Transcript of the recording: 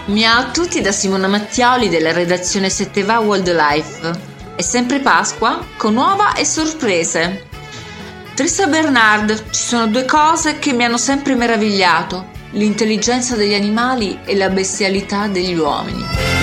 Miao a tutti da Simona Mattioli della redazione 7va Wildlife. È sempre Pasqua con uova e sorprese. Trista Bernard, ci sono due cose che mi hanno sempre meravigliato: l'intelligenza degli animali e la bestialità degli uomini.